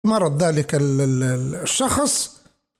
مرض ذلك الشخص،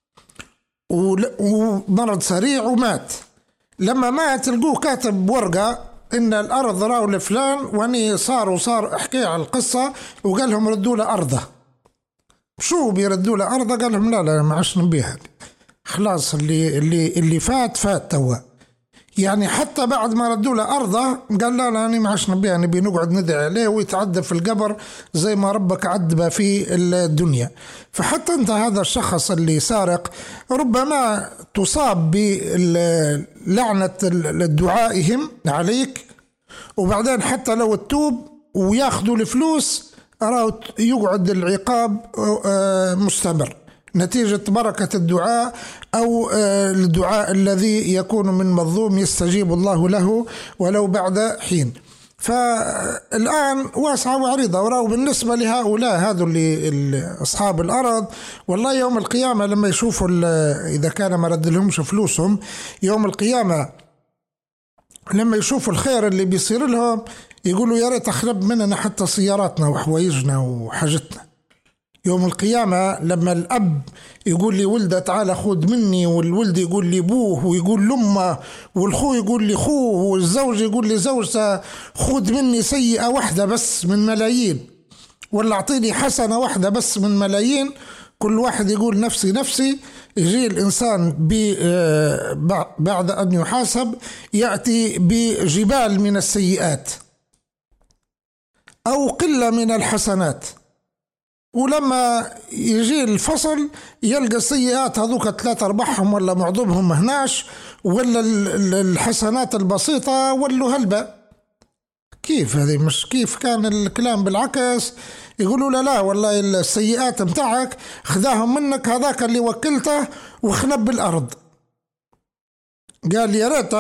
ومرض سريع ومات. لما مات لقوه كاتب ورقة إن الأرض راو لفلان، واني صار احكي على القصة، وقال لهم ردوا له أرضه. شو بيردوا له أرضه؟ قال لهم لا ما عشنا بيها، خلاص اللي فات توا. يعني حتى بعد ما ردوا له أرضه قال لا أنا ما عشنا بيها، نبي نقعد ندعي عليه ويتعذب في القبر زي ما ربك عذبه في الدنيا. فحتى أنت هذا الشخص اللي سارق ربما تصاب بلعنة دعائهم عليك، وبعدين حتى لو تتوب وياخذوا الفلوس يقعد العقاب مستمر نتيجة بركة الدعاء، أو الدعاء الذي يكون من مظلوم يستجيب الله له ولو بعد حين. فالآن واسعة وعريضة. وراه بالنسبة لهؤلاء هذول اللي أصحاب الأرض، والله يوم القيامة لما يشوفوا إذا كان ما رد لهمش فلوسهم يوم القيامة، لما يشوفوا الخير اللي بيصير لهم يقولوا يا ريت أخرب مننا حتى سياراتنا وحوايجنا وحاجتنا. يوم القيامة لما الأب يقول لي ولده تعال خذ مني، والولد يقول لي أبوه ويقول لأمه، والخو يقول لي خوه، والزوج يقول لي زوجته خذ مني سيئة واحدة بس من ملايين، ولا أعطيني حسنة واحدة بس من ملايين، كل واحد يقول نفسي نفسي. يجي الإنسان بعد أن يحاسب يأتي بجبال من السيئات أو قلة من الحسنات، ولما يجي الفصل يلقى السيئات هذوك 3/4 ولا معظمهم هناش، ولا الحسنات البسيطة ولوا هلبة. كيف هذه؟ مش كيف كان الكلام بالعكس، يقولوا لا والله السيئات متاعك خذاهم منك هذاك اللي وكلته وخنب الأرض. قال يا ريت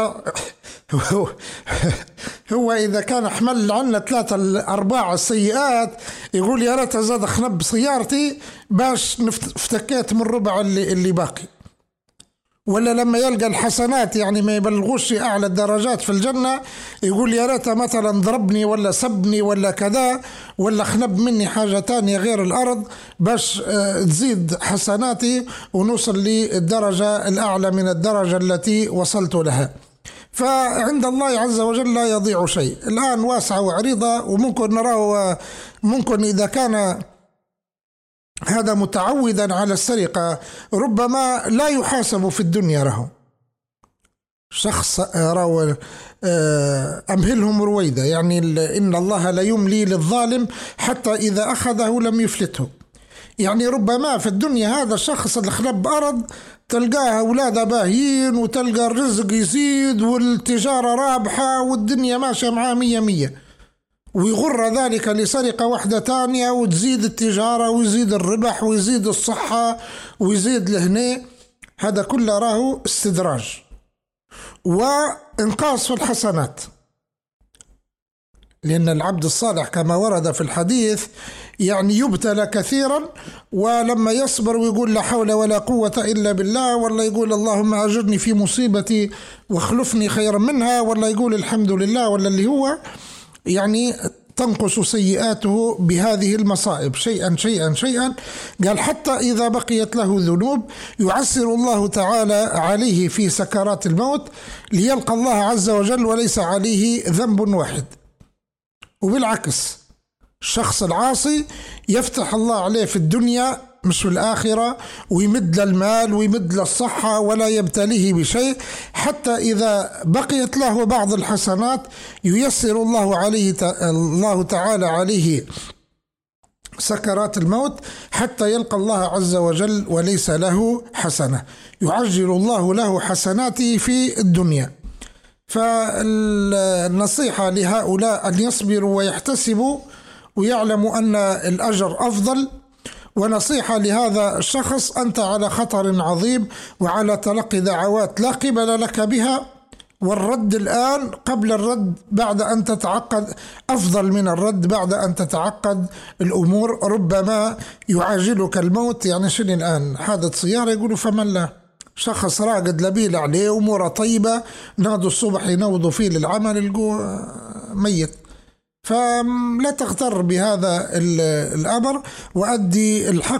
هو إذا كان حمل عنا 3/4 السيئات يقول يا ريت زاد خنب سيارتي باش افتكيت من ربع اللي باقي. ولا لما يلقى الحسنات يعني ما يبلغوش أعلى الدرجات في الجنة يقول يا ريت مثلا ضربني ولا سبني ولا كذا، ولا خنب مني حاجة تانية غير الأرض باش تزيد حسناتي ونوصل للدرجة الأعلى من الدرجة التي وصلت لها. فعند الله عز وجل لا يضيع شيء. الآن واسعة وعريضة، وممكن نراه ممكن إذا كان هذا متعودا على السرقة ربما لا يحاسب في الدنيا. له شخص راو أمهلهم رويدا، يعني إن الله لا يملي للظالم حتى إذا أخذه لم يفلته. يعني ربما في الدنيا هذا الشخص اللي خلب أرض تلقاه أولاده باهيين، وتلقى الرزق يزيد والتجارة رابحة والدنيا ماشية معاه 100، ويغر ذلك لسرقة واحدة تانية وتزيد التجارة ويزيد الربح ويزيد الصحة ويزيد الهناء. هذا كله راه استدراج وإنقاص في الحسنات، لأن العبد الصالح كما ورد في الحديث يعني يبتلى كثيرا، ولما يصبر ويقول لا حول ولا قوة إلا بالله، ولا يقول اللهم أجرني في مصيبتي واخلفني خيرا منها، ولا يقول الحمد لله، ولا اللي هو يعني تنقص سيئاته بهذه المصائب شيئا شيئا شيئا. قال حتى إذا بقيت له ذنوب يعسر الله تعالى عليه في سكرات الموت ليلقى الله عز وجل وليس عليه ذنب واحد. وبالعكس الشخص العاصي يفتح الله عليه في الدنيا مش في الآخرة، ويمد المال ويمد الصحة ولا يبتليه بشيء، حتى إذا بقيت له بعض الحسنات ييسر الله تعالى عليه سكرات الموت حتى يلقى الله عز وجل وليس له حسنة، يعجل الله له حسناته في الدنيا. فالنصيحة لهؤلاء أن يصبروا ويحتسبوا ويعلموا أن الأجر أفضل. ونصيحة لهذا الشخص أنت على خطر عظيم وعلى تلقي دعوات لا قبل لك بها، والرد الآن قبل الرد بعد أن تتعقد أفضل من الرد بعد أن تتعقد الأمور. ربما يعاجلك الموت. يعني شنو الآن حادث سيارة يقولوا فمن لا، شخص راقد لبيل عليه أموره طيبة، نادوا الصبح ينوضوا فيه للعمل يلقوه ميت. فلا تغتر بهذا الأمر، وأدي الحق